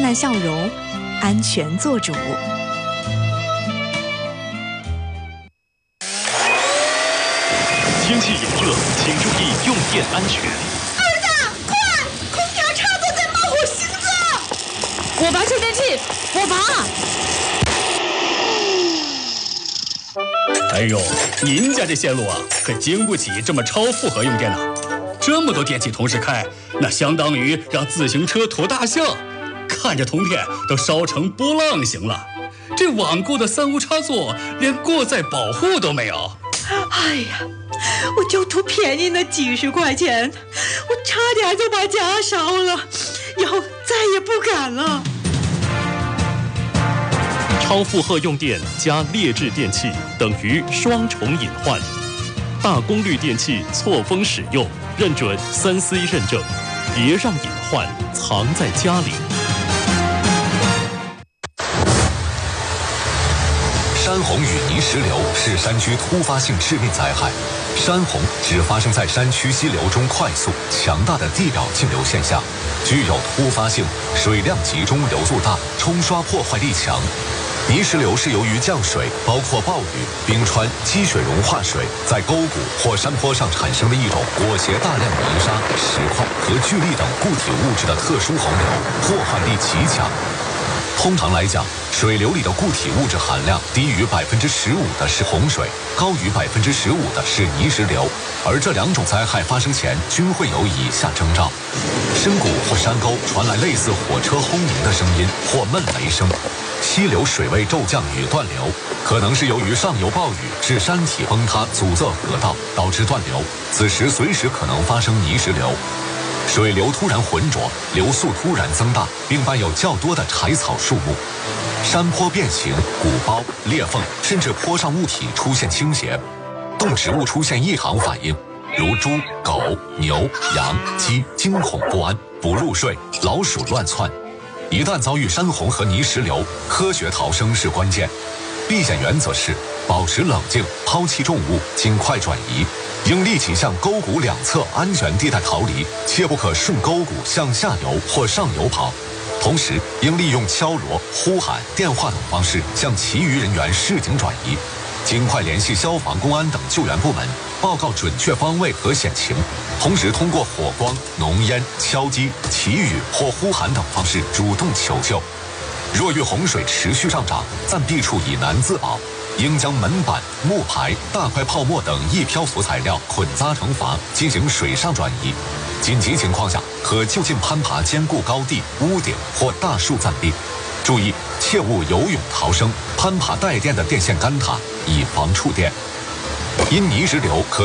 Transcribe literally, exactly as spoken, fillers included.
烂笑容，安全做主。 天气炎热，请注意用电安全。 儿子，快！空调插座在冒火星子！ 我拔充电器，我拔。 哎呦，您家这线路啊，可经不起这么超负荷用电呐！这么多电器同时开，那相当于让自行车驮大象，看着铜片都烧成波浪形了。这网购的三无插座连过载保护都没有。 哎呀，我就图便宜那几十块钱，我差点就把家烧了，以后再也不敢了。 超负荷用电加劣质电器等于双重隐患。大功率电器错峰使用，认准三 C 认证，别让隐患藏在家里。 山洪与泥石流是山区突发性致命灾害。山洪只发生在山区溪流中快速、强大的地表径流现象，具有突发性，水量集中、流速大，冲刷破坏力强。泥石流是由于降水，包括暴雨、冰川、积雪融化水，在沟谷或山坡上产生的一种裹挟大量泥沙、石块和聚力等固体物质的特殊洪流，破坏力极强。通常来讲，水流里的固体物质含量低于百分之十五的是洪水，高于百分之十五的是泥石流。而这两种灾害发生前均会有以下征兆：深谷或山沟传来类似火车轰鸣的声音或闷雷声；溪流水位骤降与断流，可能是由于上游暴雨致山体崩塌阻塞河道，导致断流，此时随时可能发生泥石流。水流突然浑浊，流速突然增大，并伴有较多的柴草树木；山坡变形、鼓包、裂缝，甚至坡上物体出现倾斜；动植物出现异常反应，如猪、狗、牛、羊、鸡惊恐不安，不入睡，老鼠乱窜。一旦遭遇山洪和泥石流，科学逃生是关键。避险原则是保持冷静，抛弃重物，尽快转移，应立即向沟谷两侧安全地带逃离，切不可顺沟谷向下游或上游跑。同时，应利用敲锣、呼喊、电话等方式向其余人员示警转移，尽快联系消防、公安等救援部门，报告准确方位和险情。同时，通过火光、浓烟、敲击、祈雨或呼喊等方式主动求救。若遇洪水持续上涨，暂避处以难自保，应将门板、木牌、大块泡沫等易漂浮材料捆扎成筏，进行水上转移。紧急情况下，可就近攀爬坚固高地、屋顶或大树暂避。注意，切勿游泳逃生，攀爬带电的电线杆塔，以防触电。因泥石流可